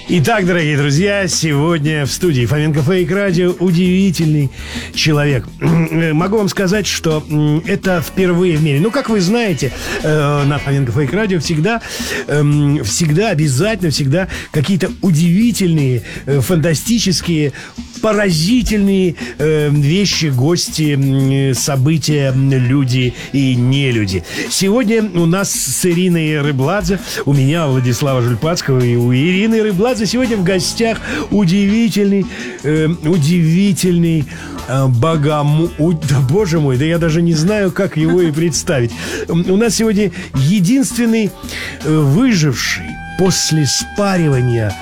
Итак, дорогие друзья, сегодня в студии Фоменко Фейк Радио удивительный человек. Могу вам сказать, что это впервые в мире. Ну, как вы знаете, на Фоменко Фейк Радио всегда обязательно какие-то удивительные, фантастические, поразительные вещи, гости, события, люди и нелюди. Сегодня у нас с Ириной Рыбладзе, у меня, Владислава Жульпацкого, и у Ирины Рыбладзе сегодня в гостях удивительный богомол. Да, боже мой, да я даже не знаю, как его и представить. У нас сегодня единственный выживший после спаривания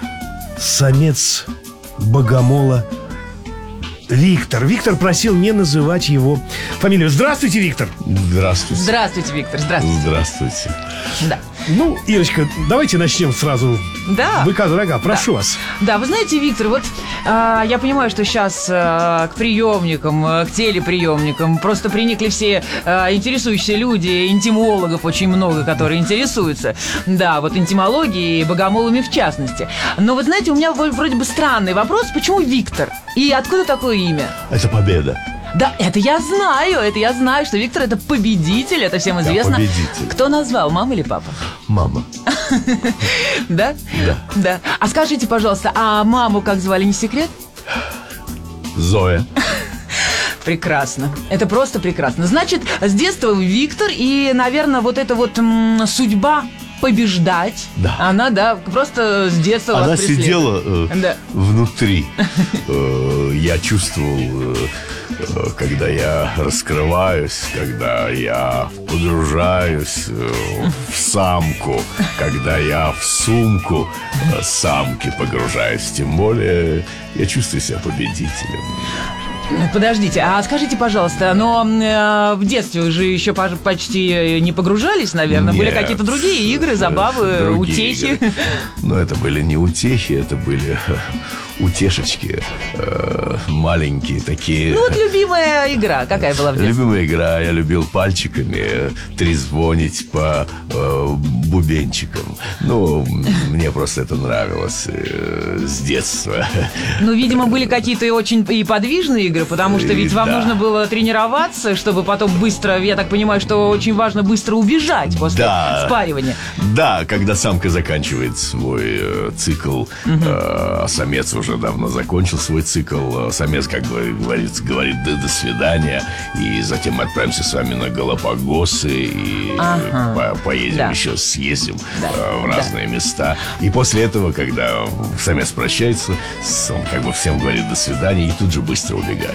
самец богомола Виктор. Виктор просил не называть его фамилию. Здравствуйте, Виктор. Здравствуйте. Здравствуйте, Виктор. Здравствуйте. Здравствуйте. Да. Ну, Ирочка, давайте начнем сразу. Да. Быка за рога, прошу вас. Да, вы знаете, Виктор, вот я понимаю, что сейчас к приемникам, к телеприемникам просто приникли все интересующиеся люди, энтимологов очень много, которые интересуются. Да, вот энтимологией и богомолами в частности. Но вы знаете, у меня вроде бы странный вопрос, почему Виктор? И откуда такое имя? Это победа. Да, это я знаю, что Виктор это победитель, это всем известно. Победитель. Кто назвал, мама или папа? Мама. Да? Да. А скажите, пожалуйста, а маму как звали, не секрет? Зоя. Прекрасно. Это просто прекрасно. Значит, с детства вы Виктор, и, наверное, вот эта вот судьба побеждать, да. Она, да, просто с детства она вас преследует. Сидела внутри. Я чувствовал, когда я раскрываюсь, когда я погружаюсь в самку, когда я в сумку самки погружаюсь. Тем более я чувствую себя победителем. Подождите, а скажите, пожалуйста, но в детстве вы же еще почти не погружались, наверное? Нет, были какие-то другие игры, забавы, утехи? Игры. Но это были не утехи, это были утешечки, маленькие такие. Ну вот любимая игра, какая была в детстве? Любимая игра, я любил пальчиками трезвонить по бубенчикам. Ну, мне просто это нравилось с детства. Ну, видимо, были какие-то очень и подвижные игры, потому что ведь вам нужно было тренироваться, чтобы потом быстро, я так понимаю, что очень важно быстро убежать после спаривания. Да, когда самка заканчивает свой цикл, самец уже давно закончил свой цикл, самец, как говорит до свидания, и затем мы отправимся с вами на Галапагосы и поедем еще, съездим в разные места. И после этого, когда самец прощается, он как бы всем говорит до свидания и тут же быстро убегает.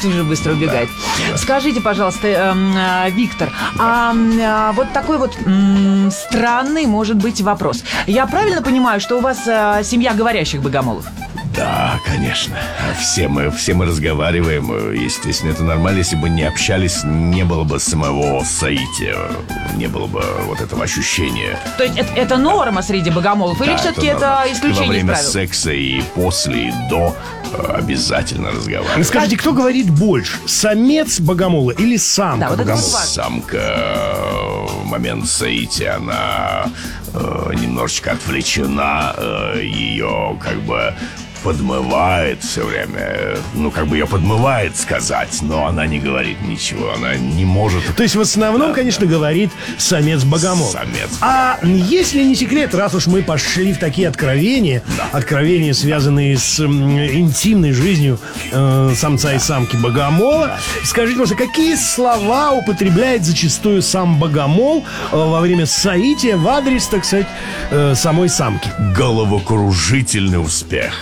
Да. Скажите, пожалуйста, Виктор, вот такой вот странный может быть вопрос. Я правильно понимаю, что у вас семья говорящих богомолов? Да, конечно. Все мы разговариваем. Естественно, это нормально. Если бы не общались, не было бы самого соития, не было бы вот этого ощущения. То есть это норма среди богомолов? Или все-таки это исключение из правил? Во время секса и после, и до обязательно разговаривать. Скажите, кто говорит больше? Самец богомола или самка богомола? Самка в момент соития, она немножечко отвлечена, ее как бы подмывает все время. Ну, как бы ее подмывает сказать, но она не говорит ничего, она не может. То есть в основном, конечно, говорит самец богомол. А если не секрет, раз уж мы пошли в такие откровения, откровения, связанные с интимной жизнью самца и самки богомола, скажите, пожалуйста, какие слова употребляет зачастую сам богомол во время соития в адрес, так сказать, самой самки? Головокружительный успех.